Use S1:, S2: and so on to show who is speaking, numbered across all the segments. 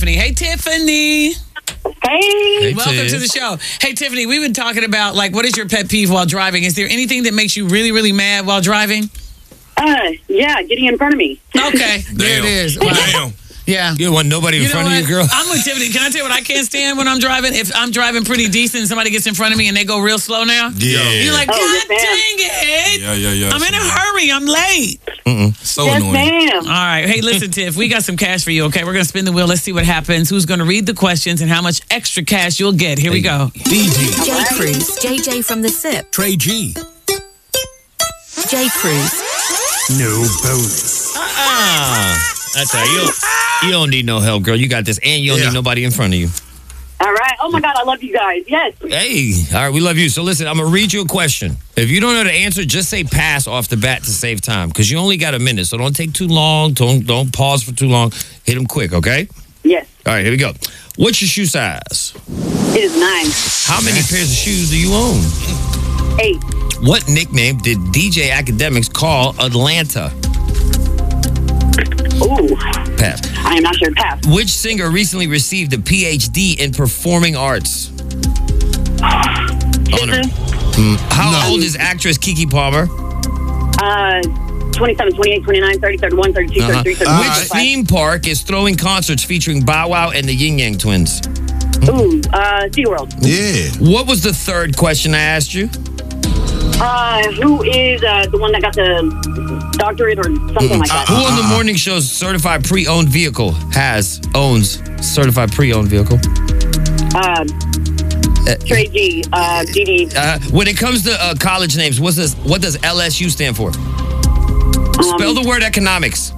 S1: Hey, Tiffany.
S2: Hey.
S1: Welcome to the show. Hey, Tiffany, we've been talking about, like, what is your pet peeve while driving? Is there anything that makes you really, really mad while driving?
S2: Yeah, getting in front of me.
S1: Okay, there it is. Wow.
S3: Damn.
S1: Yeah.
S3: You don't want nobody in front of you, girl?
S1: I'm with Tiffany. Can I tell you what I can't stand when I'm driving? If I'm driving pretty decent and somebody gets in front of me and they go real slow now.
S3: Yeah.
S1: You're like, God
S2: yes, ma'am.
S1: dang it.
S3: Yeah.
S1: I'm in a hurry. I'm late.
S3: So
S2: Yes,
S3: annoying.
S2: ma'am.
S1: All right. Hey, listen, Tiff, we got some cash for you, okay? We're going to spin the wheel. Let's see what happens. Who's going to read the questions and how much extra cash you'll get. Here we go.
S3: DG.
S4: J. Cruz, JJ from the SIP.
S3: Trey G.
S4: J. Cruz.
S3: No bonus.
S5: That's right. You don't need no help, girl. You got this, and you don't need nobody in front of you.
S2: All right. Oh, my God, I love you guys. Yes.
S5: Hey, all right, we love you. So listen, I'm gonna read you a question. If you don't know the answer, just say pass off the bat to save time, because you only got a minute. So don't take too long. Don't pause for too long. Hit them quick, okay?
S2: Yes.
S5: All right, here we go. What's your shoe size?
S2: It is 9.
S5: How many pairs of shoes do you own?
S2: 8.
S5: What nickname did DJ Academics call Atlanta?
S2: Ooh.
S5: Pass.
S2: I am not sure. Pass.
S5: Which singer recently received a PhD in performing arts? Honor. How old is actress Keke Palmer?
S2: 27, 28, 29, 30, 31, 32, 33, 34.
S5: Which theme park is throwing concerts featuring Bow Wow and the Yin Yang Twins?
S2: Ooh. SeaWorld.
S3: Yeah.
S5: What was the third question I asked you?
S2: Who is the one that got the doctorate or something like that?
S5: Who on the morning show's certified pre-owned vehicle owns certified pre-owned vehicle?
S2: Trey G. DD.
S5: When it comes to college names, what does LSU stand for? Spell the word economics.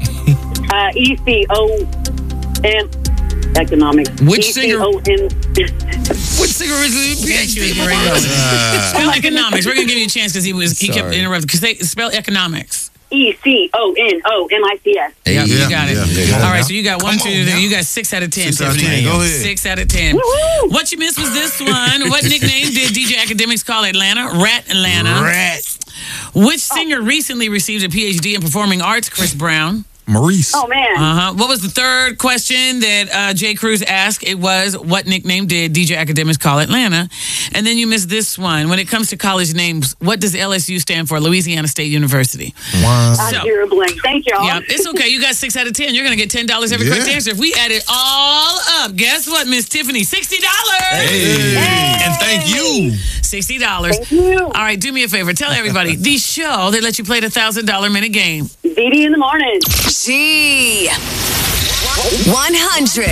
S2: ECOM. Economics.
S5: Which singer-
S2: ECOM.
S5: Which singer is the PhD?
S1: Spell economics. We're going to give you a chance because he kept
S5: Sorry.
S1: interrupting. Spell economics.
S2: ECONOMICS.
S1: Yep, you got it.
S3: Yeah.
S1: All right, so you got 1, 2, 3. You got 6 out of 10,
S3: 6 out of
S1: Tiffany.
S3: 10. Go ahead.
S1: 6 out of 10.
S2: Woo-hoo.
S1: What you missed was this one. What nickname did DJ Academics call Atlanta? Rat Atlanta.
S3: Rat.
S1: Which singer recently received a PhD in performing arts? Chris Brown.
S3: Maurice.
S2: Oh, man.
S1: What was the third question that J. Cruz asked? It was, what nickname did DJ Academics call Atlanta? And then you missed this one. When it comes to college names, what does LSU stand for? Louisiana State University.
S3: Wow.
S2: I drew a blank. Thank y'all.
S1: Yeah, it's okay. You got 6 out of 10. You're going to get $10 every correct answer. If we add it all up, guess what, Miss Tiffany? $60.
S3: Hey. And thank you.
S1: $60.
S2: Thank you.
S1: All right, do me a favor. Tell everybody, the show that lets you play the $1,000 minute game.
S2: DD in the morning.
S4: G. 100.